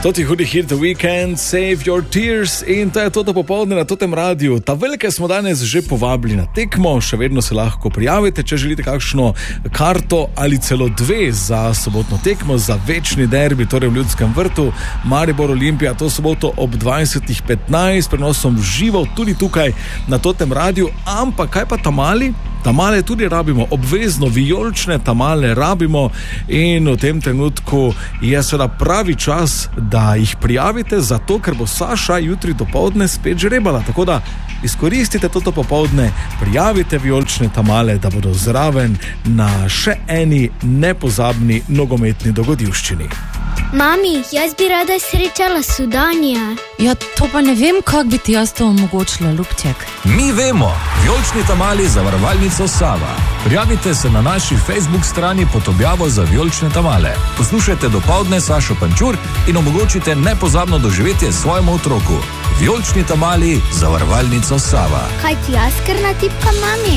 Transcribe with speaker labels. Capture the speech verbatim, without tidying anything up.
Speaker 1: To ti hudi hit The Weeknd, Save Your Tears, in to je to popoldne na totem radiju. Ta velike smo danes že povabili na tekmo, še vedno se lahko prijavite, če želite kakšno karto ali celo dve za sobotno tekmo, za večni derbi, torej v Ljudskem vrtu, Maribor Olimpija, to soboto ob dvajsetih petnajst, prenosom živo tudi tukaj na totem radiju. Ampak kaj pa tamali? Tamale tudi rabimo, obvezno vijolične tamale rabimo, in v tem trenutku je seveda pravi čas, da jih prijavite, zato ker bo Saša jutri dopoldne spet žrebala. Tako da izkoristite toto popoldne, prijavite vijolične tamale, da bodo zraven na še eni nepozabni nogometni dogodivščini.
Speaker 2: Mami, jaz bi rada srečala Sudanija.
Speaker 3: Ja, to pa ne vem, kako bi ti jaz to omogočila, Ljubček.
Speaker 4: Mi vemo, vijolični tamali za varovalnico Sava. Prijavite se na naši Facebook strani pod objavo za vijolične tamale. Poslušajte dopoldne Sašo Pančur in omogočite nepozabno doživetje svojemu otroku. Vijolični tamali za varovalnico Sava.
Speaker 2: Kaj ti jaz kar natipkam, mami?